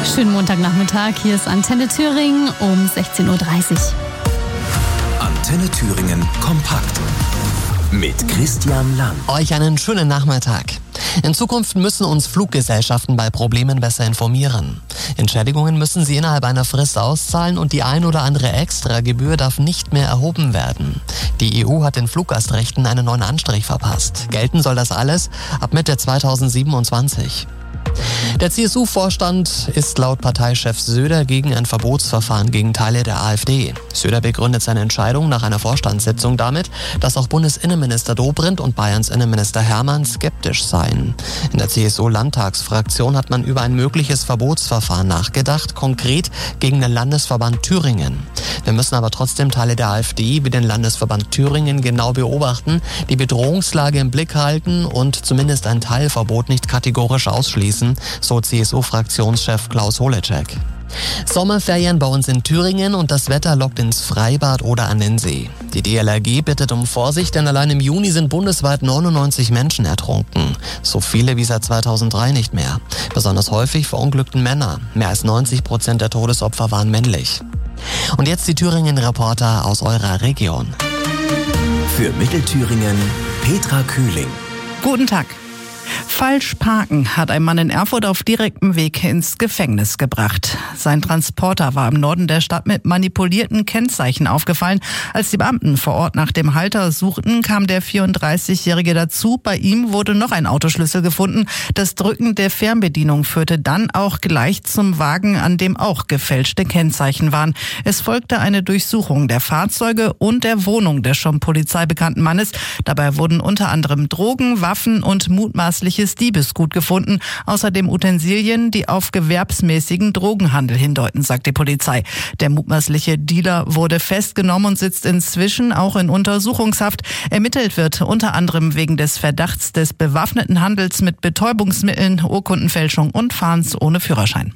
Schönen Montagnachmittag, hier ist Antenne Thüringen um 16.30 Uhr. Antenne Thüringen kompakt mit Christian Lang. Euch einen schönen Nachmittag. In Zukunft müssen uns Fluggesellschaften bei Problemen besser informieren. Entschädigungen müssen sie innerhalb einer Frist auszahlen und die ein oder andere Extragebühr darf nicht mehr erhoben werden. Die EU hat den Fluggastrechten einen neuen Anstrich verpasst. Gelten soll das alles ab Mitte 2027. Der CSU-Vorstand ist laut Parteichef Söder gegen ein Verbotsverfahren gegen Teile der AfD. Söder begründet seine Entscheidung nach einer Vorstandssitzung damit, dass auch Bundesinnenminister Dobrindt und Bayerns Innenminister Hermann skeptisch seien. In der CSU-Landtagsfraktion hat man über ein mögliches Verbotsverfahren nachgedacht, konkret gegen den Landesverband Thüringen. Wir müssen aber trotzdem Teile der AfD wie den Landesverband Thüringen genau beobachten, die Bedrohungslage im Blick halten und zumindest ein Teilverbot nicht kategorisch ausschließen, so CSU-Fraktionschef Klaus Holecek. Sommerferien bei uns in Thüringen und das Wetter lockt ins Freibad oder an den See. Die DLRG bittet um Vorsicht, denn allein im Juni sind bundesweit 99 Menschen ertrunken. So viele wie seit 2003 nicht mehr. Besonders häufig verunglückten Männer. Mehr als 90% der Todesopfer waren männlich. Und jetzt die Thüringen-Reporter aus eurer Region. Für Mittelthüringen Petra Kühling. Guten Tag. Falsch parken hat ein Mann in Erfurt auf direktem Weg ins Gefängnis gebracht. Sein Transporter war im Norden der Stadt mit manipulierten Kennzeichen aufgefallen. Als die Beamten vor Ort nach dem Halter suchten, kam der 34-Jährige dazu. Bei ihm wurde noch ein Autoschlüssel gefunden. Das Drücken der Fernbedienung führte dann auch gleich zum Wagen, an dem auch gefälschte Kennzeichen waren. Es folgte eine Durchsuchung der Fahrzeuge und der Wohnung des schon polizeibekannten Mannes. Dabei wurden unter anderem Drogen, Waffen und mutmaßliches Diebesgut gefunden. Außerdem Utensilien, die auf gewerbsmäßigen Drogenhandel hindeuten, sagt die Polizei. Der mutmaßliche Dealer wurde festgenommen und sitzt inzwischen auch in Untersuchungshaft. Ermittelt wird unter anderem wegen des Verdachts des bewaffneten Handels mit Betäubungsmitteln, Urkundenfälschung und Fahrens ohne Führerschein.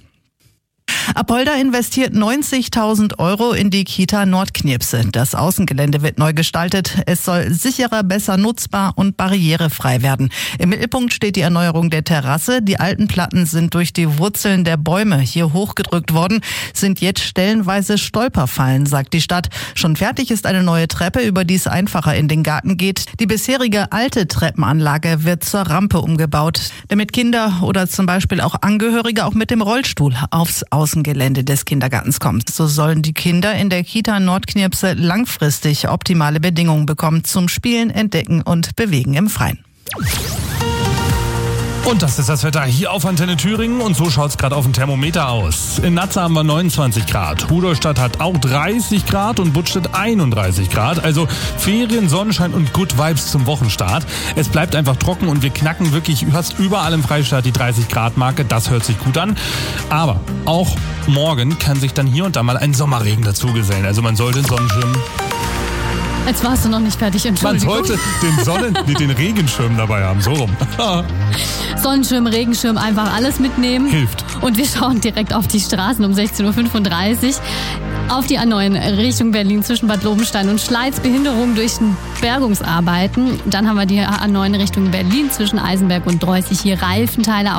Apolda investiert 90.000 € in die Kita Nordknirpse. Das Außengelände wird neu gestaltet. Es soll sicherer, besser nutzbar und barrierefrei werden. Im Mittelpunkt steht die Erneuerung der Terrasse. Die alten Platten sind durch die Wurzeln der Bäume hier hochgedrückt worden, sind jetzt stellenweise Stolperfallen, sagt die Stadt. Schon fertig ist eine neue Treppe, über die es einfacher in den Garten geht. Die bisherige alte Treppenanlage wird zur Rampe umgebaut, damit Kinder oder zum Beispiel auch Angehörige auch mit dem Rollstuhl aufs Außengelände des Kindergartens kommt. So sollen die Kinder in der Kita Nordknirpse langfristig optimale Bedingungen bekommen zum Spielen, Entdecken und Bewegen im Freien. Und das ist das Wetter hier auf Antenne Thüringen und so schaut es gerade auf dem Thermometer aus. In Natze haben wir 29 Grad, Rudolstadt hat auch 30 Grad und Buttstedt 31 Grad. Also Ferien, Sonnenschein und Good Vibes zum Wochenstart. Es bleibt einfach trocken und wir knacken wirklich fast überall im Freistaat die 30 Grad Marke. Das hört sich gut an. Aber auch morgen kann sich dann hier und da mal ein Sommerregen dazugesellen. Also man sollte den Sonnenschirm... Jetzt warst du noch nicht fertig, Entschuldigung. Man sollte den Regenschirm dabei haben, so rum. Sonnenschirm, Regenschirm, einfach alles mitnehmen. Hilft. Und wir schauen direkt auf die Straßen um 16.35 Uhr. Auf die A9 Richtung Berlin zwischen Bad Lobenstein und Schleiz. Behinderung durch Bergungsarbeiten. Dann haben wir die A9 Richtung Berlin zwischen Eisenberg und Dreußig. Hier Reifenteile